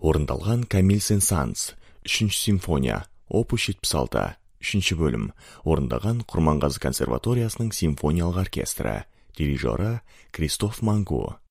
Орындалған Камиль Сен-Санс, 3 симфония, опус 76, 3 бөлім. Орындаған Құрманғазы консерваториясының симфониялық оркестрі. Дирижері Кристоф Мангу.